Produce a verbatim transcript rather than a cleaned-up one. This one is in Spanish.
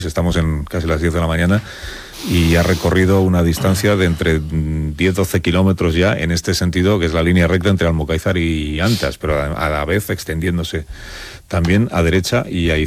Estamos en casi las diez de la mañana y ha recorrido una distancia de entre diez a doce kilómetros ya en este sentido, que es la línea recta entre Almucaizar y Antas, pero a, a la vez extendiéndose también a derecha y a izquierda.